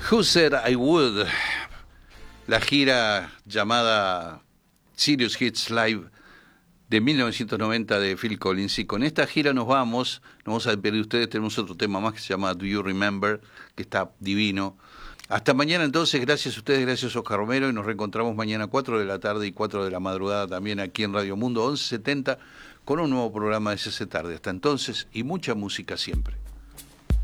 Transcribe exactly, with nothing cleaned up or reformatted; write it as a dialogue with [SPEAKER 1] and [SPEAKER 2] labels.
[SPEAKER 1] Who Said I Would, la gira llamada Serious Hits Live de mil novecientos noventa de Phil Collins. Y con esta gira nos vamos, nos vamos a despedir de ustedes. Tenemos otro tema más que se llama Do You Remember, que está divino. Hasta mañana entonces, gracias a ustedes, gracias a Oscar Romero, y nos reencontramos mañana a cuatro de la tarde y cuatro de la madrugada también aquí en Radio Mundo once setenta con un nuevo programa de C C Tarde. Hasta entonces, y mucha música siempre.